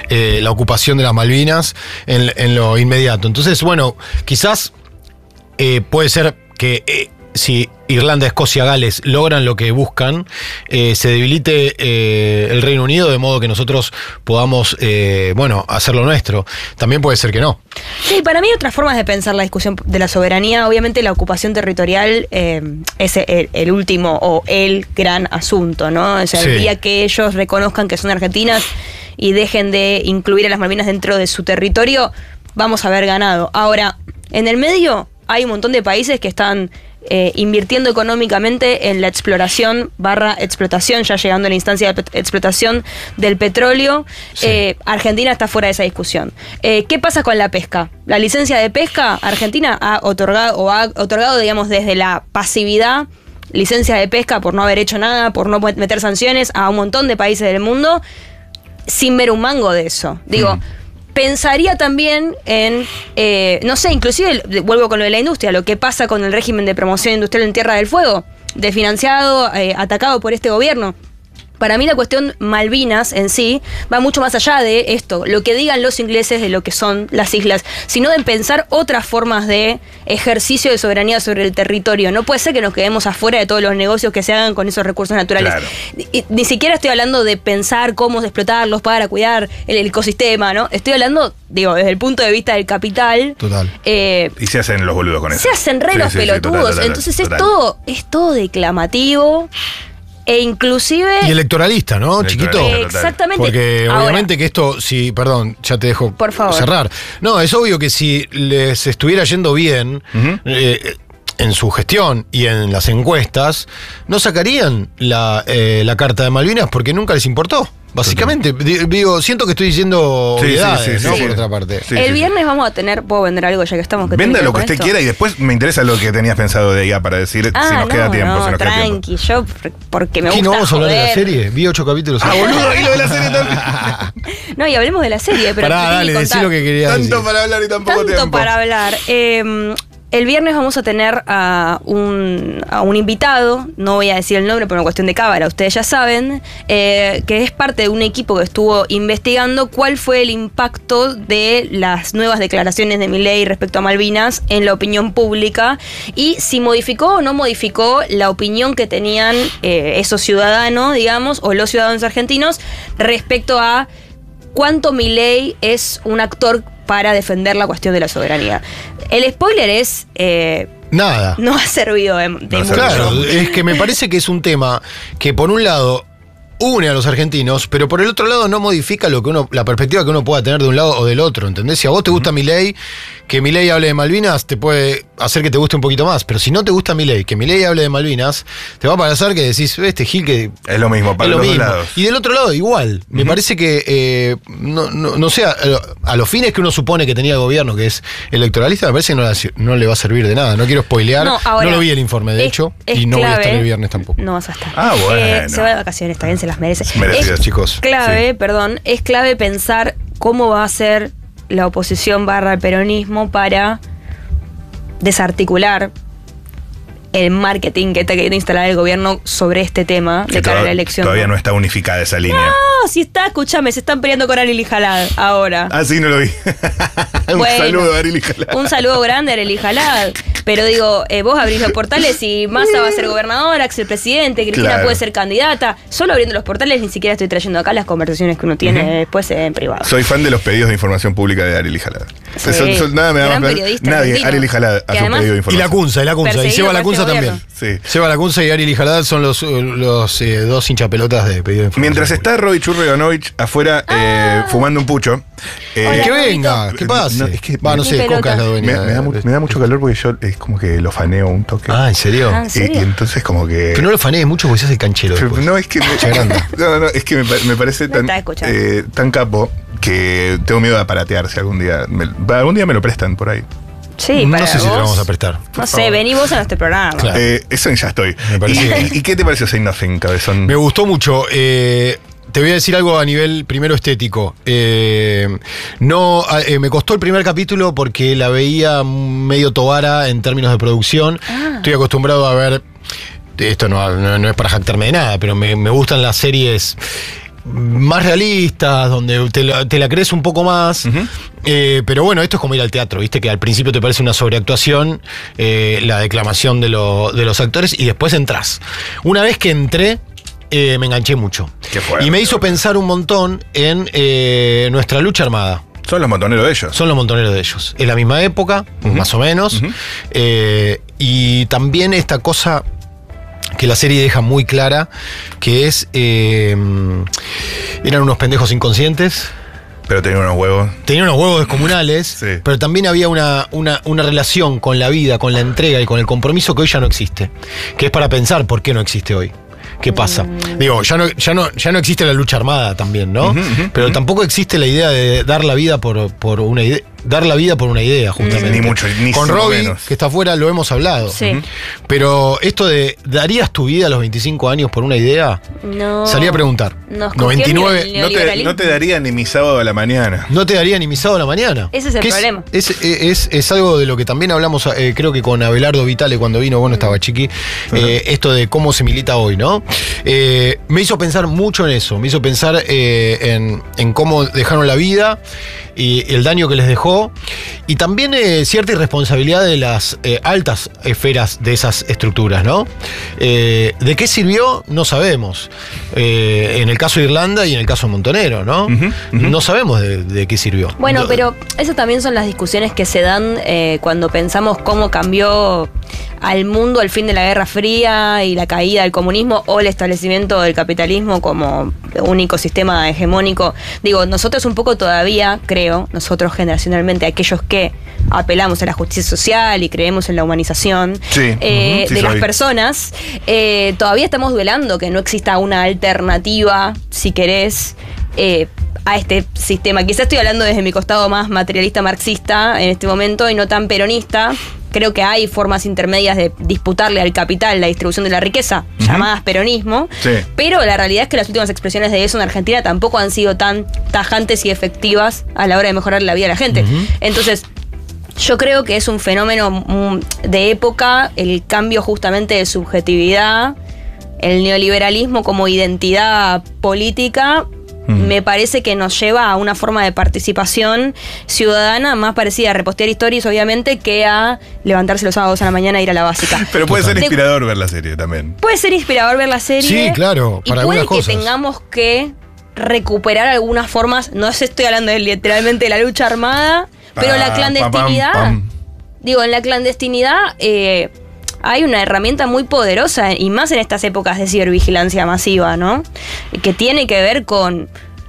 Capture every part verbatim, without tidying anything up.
eh, la ocupación de las Malvinas en, en lo inmediato. Entonces, bueno, quizás eh, puede ser que eh, si Irlanda, Escocia, Gales logran lo que buscan, eh, se debilite eh, el Reino Unido de modo que nosotros podamos, eh, bueno, hacer lo nuestro. También puede ser que no. Sí, para mí hay otras formas de pensar la discusión de la soberanía. Obviamente la ocupación territorial eh, es el, el último o el gran asunto, ¿no? O sea, el Sí. día que ellos reconozcan que son argentinas y dejen de incluir a las Malvinas dentro de su territorio, vamos a haber ganado. Ahora, en el medio hay un montón de países que están Eh, invirtiendo económicamente en la exploración barra explotación, ya llegando a la instancia de pet- explotación del petróleo. Sí. eh, Argentina está fuera de esa discusión. Eh, ¿Qué pasa con la pesca? La licencia de pesca, Argentina ha otorgado, o ha otorgado, digamos, desde la pasividad, licencia de pesca por no haber hecho nada, por no meter sanciones a un montón de países del mundo, sin ver un mango de eso. Digo, mm. pensaría también en, eh, no sé, inclusive vuelvo con lo de la industria, lo que pasa con el régimen de promoción industrial en Tierra del Fuego, desfinanciado, eh, atacado por este gobierno. Para mí la cuestión Malvinas en sí va mucho más allá de esto, lo que digan los ingleses de lo que son las islas, sino de pensar otras formas de ejercicio de soberanía sobre el territorio. No puede ser que nos quedemos afuera de todos los negocios que se hagan con esos recursos naturales. Claro. Ni, ni siquiera estoy hablando de pensar cómo explotarlos para cuidar el, el ecosistema, ¿no? Estoy hablando, digo, desde el punto de vista del capital. Total. Eh, y se hacen los boludos con eso. Se hacen re sí, los sí, sí, pelotudos. total, total, Entonces total. es todo, es todo declamativo. E inclusive... Y electoralista, ¿no, Electoralista, chiquito? total. Exactamente. Porque Ahora, obviamente que esto, si, perdón, ya te dejo Por favor. cerrar. No, es obvio que si les estuviera yendo bien Ujú. eh, en su gestión y en las encuestas, no sacarían la, eh, la carta de Malvinas porque nunca les importó. Básicamente, Di- digo, siento que estoy diciendo Sí, sí, obviedades, sí, ¿no? sí, Por sí. otra parte. Sí, el sí, viernes sí. vamos a tener... ¿Puedo vender algo ya que estamos? Que Venda tiene que ver lo que con usted esto? quiera y después me interesa lo que tenías pensado de ella para decir Ah, si nos no, queda tiempo. no, si nos queda tiempo. tranqui, yo porque me Aquí gusta no vamos a hablar de la joder. serie. Vi ocho capítulos. Ah, boludo, y lo de la serie también. No, y hablemos de la serie, pero Pará, te tengo que dale, decí contar. lo que querías decir. Tanto para hablar y tan poco Tanto tiempo. para hablar. Eh, el viernes vamos a tener a un, a un invitado, no voy a decir el nombre por una cuestión de cámara, ustedes ya saben, eh, que es parte de un equipo que estuvo investigando cuál fue el impacto de las nuevas declaraciones de Milei respecto a Malvinas en la opinión pública y si modificó o no modificó la opinión que tenían eh, esos ciudadanos, digamos, o los ciudadanos argentinos respecto a cuánto Milei es un actor para defender la cuestión de la soberanía. El spoiler es... Eh, Nada. no ha servido de, de No ha mucho. Claro, es que me parece que es un tema que por un lado une a los argentinos, pero por el otro lado no modifica lo que uno, la perspectiva que uno pueda tener de un lado o del otro, ¿entendés? Si a vos te gusta Milei, que Milei hable de Malvinas te puede hacer que te guste un poquito más, pero si no te gusta Milei, que Milei hable de Malvinas, te va a parecer que decís, este Gil que... Es lo mismo, para es lo los dos mismo. lados. Y del otro lado igual. Me Ujú. parece que, eh, no, no, no sé, a, a los fines que uno supone que tenía el gobierno, que es electoralista, me parece que no, la- no le va a servir de nada. No quiero spoilear. No, No, ahora, lo vi el informe, de es- hecho, es y no voy a clave. estar el viernes tampoco. No vas a estar. Ah, bueno. Eh, se va de vacaciones, también se las merece. Merecidas, Es chicos. clave, Sí. perdón, es clave pensar cómo va a ser la oposición barra el peronismo para desarticular el marketing que quiere instalar el gobierno sobre este tema Que de cara a toda- la elección. Todavía no está unificada esa línea. No, si está, escúchame, se están peleando con Arely Jalad ahora. Ah, sí, no lo vi. Un Bueno, saludo a Arely Jalad. Un saludo grande a Arely Jalad. Pero digo, eh, vos abrís los portales y Massa va a ser gobernador, Axel presidente, Cristina Claro. puede ser candidata. Solo abriendo los portales ni siquiera estoy trayendo acá las conversaciones que uno tiene Ujú. después en privado. Soy fan de los pedidos de información pública de Arely Jalad. Sí. Son- son- nada me da Gran más periodista Nadie, argentino. Arely Jalad Que hace un además- pedido de Y información. la Cunza, y la Cunza. Y Perseguido Seba por la este Cunza también. gobierno. Sí. Seba la Cunza y Ariel Jalad son los, los eh, dos hinchapelotas de pedido de información. Mientras está Roy Churro Ivanovich afuera eh, fumando un pucho. eh, Hola. Que venga, ¿qué pasa? No, es que- Va, no Mi sé, pelota. Coca es la dueña. me, me da, mu- me da mucho calor porque yo es como que lo faneo un toque. Ah, ¿en serio? Ah, ¿en y, serio? y entonces como que... Pero no lo fanees mucho porque se hace canchero Pero después. no, es que me, Se agranda. no, no, es que me, pa- me parece No tan, está escuchando. eh, tan capo que tengo miedo de aparatear si algún día me, algún día me lo prestan por ahí. Sí, no para sé si te vos. lo vamos a prestar. No sé, favor. vení vos a nuestro programa. Claro. Eh, eso en ya estoy. Me parece ¿Y, bien. y- y qué te pareció Say Nothing, cabezón? Me gustó mucho. eh, te voy a decir algo a nivel primero estético. Eh, no, eh, me costó el primer capítulo porque la veía medio tobara en términos de producción. Ah. Estoy acostumbrado a ver. Esto no, no- no es para jactarme de nada, pero me, me gustan las series más realistas, donde te la, te la crees un poco más. Uh-huh. eh, pero bueno, esto es como ir al teatro, ¿viste? Que al principio te parece una sobreactuación, eh, la declamación de, lo, de los actores, y después entras. Una vez que entré, eh, me enganché mucho. Qué fuerte, y me hizo pensar un montón en eh, nuestra lucha armada. Son los montoneros de ellos. Son los montoneros de ellos. En la misma época, uh-huh. más o menos. Uh-huh. eh, y también esta cosa que la serie deja muy clara, que es... Eh, eran unos pendejos inconscientes. Pero tenían unos huevos. Tenían unos huevos descomunales, sí. Pero también había una, una, una relación con la vida, con la entrega y con el compromiso que hoy ya no existe. Que es para pensar por qué no existe hoy. ¿Qué pasa? Mm. Digo, ya no, ya, no, ya no existe la lucha armada también, ¿no? Uh-huh, uh-huh, Pero uh-huh. tampoco existe la idea de dar la vida por, por una idea. Dar la vida por una idea, justamente. Ni mucho, ni Con Robbie, menos. Que está afuera, lo hemos hablado. Sí. Uh-huh. Pero esto de, ¿darías tu vida a los veinticinco años por una idea? No. Salí a preguntar. Nos noventa y nueve no, te, no te daría ni mi sábado a la mañana. No te daría ni mi sábado a la mañana. Ese es el problema. Es, es, es, es algo de lo que también hablamos, eh, creo que con Abelardo Vitale cuando vino, bueno, estaba chiqui, uh-huh. eh, esto de cómo se milita hoy, ¿no? Eh, me hizo pensar mucho en eso, me hizo pensar eh, en, en cómo dejaron la vida y el daño que les dejó, y también eh, cierta irresponsabilidad de las eh, altas esferas de esas estructuras, ¿no? Eh, ¿De qué sirvió? No sabemos. Eh, en el caso de Irlanda y en el caso de Montonero, ¿no? Uh-huh, uh-huh. No sabemos de, de qué sirvió. Bueno, no, pero esas también son las discusiones que se dan eh, cuando pensamos cómo cambió al mundo el fin de la Guerra Fría y la caída del comunismo o el establecimiento del capitalismo como único sistema hegemónico. Digo, nosotros un poco todavía, creo, nosotros generacionalmente, aquellos que apelamos a la justicia social y creemos en la humanización sí, eh, uh-huh, sí de soy. las personas, eh, todavía estamos duelando que no exista una alternativa, si querés, eh, a este sistema. Quizás estoy hablando desde mi costado más materialista marxista en este momento y no tan peronista. Creo que hay formas intermedias de disputarle al capital la distribución de la riqueza, uh-huh. llamadas peronismo, sí. Pero la realidad es que las últimas expresiones de eso en Argentina tampoco han sido tan tajantes y efectivas a la hora de mejorar la vida de la gente. Uh-huh. Entonces, yo creo que es un fenómeno de época, el cambio justamente de subjetividad, el neoliberalismo como identidad política. Mm. Me parece que nos lleva a una forma de participación ciudadana más parecida a repostear stories, obviamente, que a levantarse los sábados a la mañana e ir a la básica. Pero puede ser inspirador de, ver la serie también. Puede ser inspirador ver la serie. Sí, claro, para y puede algunas que cosas. tengamos que recuperar algunas formas, no sé, estoy hablando de, literalmente de la lucha armada, pero pa, la clandestinidad, pam, pam. digo, en la clandestinidad... Eh, hay una herramienta muy poderosa, y más en estas épocas de cibervigilancia masiva, ¿no? Que tiene que ver con...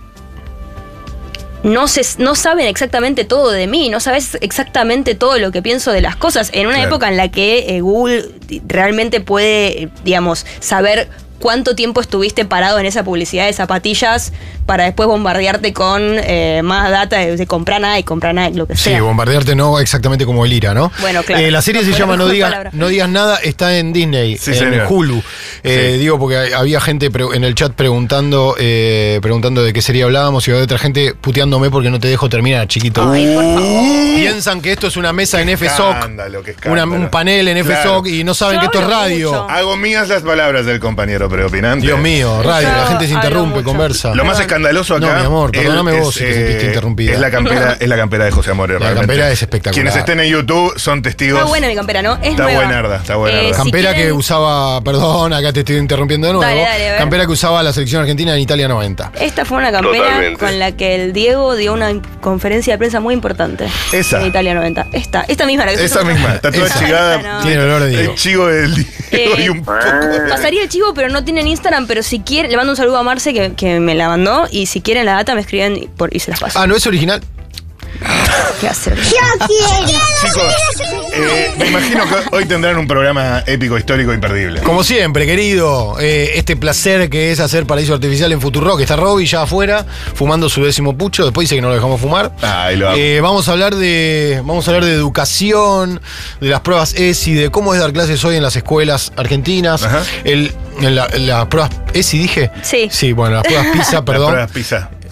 No, se, no saben exactamente todo de mí, no sabes exactamente todo lo que pienso de las cosas. En una claro. época en la que eh, Google realmente puede, digamos, saber cuánto tiempo estuviste parado en esa publicidad de zapatillas para después bombardearte con eh, más data de, de comprar Nike, comprar Nike, lo que sea. Sí, bombardearte no exactamente como el IRA, ¿no? Bueno, claro. Eh, la serie no se llama no, diga, palabra. no digas nada, está en Disney, sí, en señor. Hulu. Eh, sí. Digo, porque había gente en el chat preguntando eh, preguntando de qué serie hablábamos, y había otra gente puteándome porque no te dejo terminar, chiquito. Ay, por favor. Piensan que esto es una mesa en F S O C, escándalo, qué escándalo. una, un panel en F S O C, claro. y no saben Yo que esto es hablo radio. mucho. Hago mías las palabras del compañero preopinante. Dios mío, radio, Yo la gente se hablo interrumpe, mucho. conversa. Lo más escandaloso acá. No, mi amor, perdóname es, vos si te sentiste interrumpida. Es la campera, es la campera de José Amore. La realmente. campera es espectacular. Quienes estén en YouTube son testigos. Está buena mi campera, ¿no? Es Está nueva. buenarda, está buenarda. Eh, si Campera quieren- que usaba, perdón, acá te estoy interrumpiendo de nuevo. Dale, dale, a ver. Campera que usaba la selección argentina en Italia noventa. Esta fue una campera Totalmente. con la que el Diego dio una conferencia de prensa muy importante. Esa. En Italia noventa. Esta, esta misma. La que Esa se- misma, está toda Esa. chigada. Esta no. Tiene el olor de Diego. El chivo del Diego Eh, y un poco. Pasaría el chivo, pero no tienen Instagram. Pero si quieren, le mando un saludo a Marce que, que me la mandó. Y si quieren la data, me escriben y, por, y se las paso. Ah, ¿no es original? ¿Qué hacer? Chicos, eh, me imagino que hoy tendrán un programa épico, histórico, imperdible. Como siempre, querido, eh, este placer que es hacer Paraíso Artificial en Futurock. Está Robbie ya afuera, fumando su décimo pucho. Después dice que no lo dejamos fumar. Ay, lo amo. Eh, vamos a hablar de vamos a hablar de educación, de las pruebas E S I, de cómo es dar clases hoy en las escuelas argentinas. Ajá. El, en la- en las pruebas E S I, dije. Sí. Sí, bueno, las pruebas PISA, Las perdón. pruebas PISA.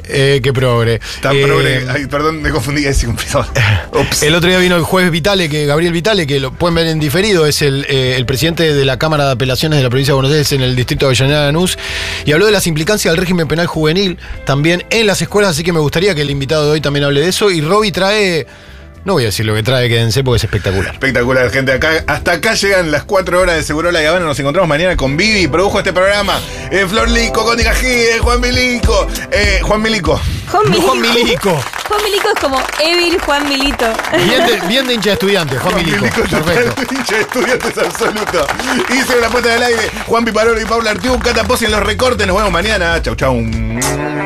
Eh, qué progre. Tan Eh, progre. Ay, perdón, me confundí. Es un- Ups. El otro día vino el juez Vitale, que Gabriel Vitale, que lo pueden ver en diferido, es el, eh, el presidente de la Cámara de Apelaciones de la Provincia de Buenos Aires en el distrito de Avellaneda Lanús, y habló de las implicancias del régimen penal juvenil también en las escuelas, así que me gustaría que el invitado de hoy también hable de eso. Y Roby trae, no voy a decir lo que trae, quédense porque es espectacular. Espectacular, gente. Acá, hasta acá llegan las cuatro horas de Segurola y Habana. Nos encontramos mañana con Vivi. Produjo este programa. Eh, Flor Lico, Conti Cajide, Juan Milico. Eh, Juan Milico. Juan Milico. Juan Milico. Juan Milico es como Evil Juan Milito. Bien de, bien de hincha de estudiante, Juan, Milico. Perfecto. total, hincha de estudiantes absoluto. Hice la puesta del aire. Juan Piparolo y Paula Artiú. Cata Pozzi en los recortes. Nos vemos mañana. Chau, chau.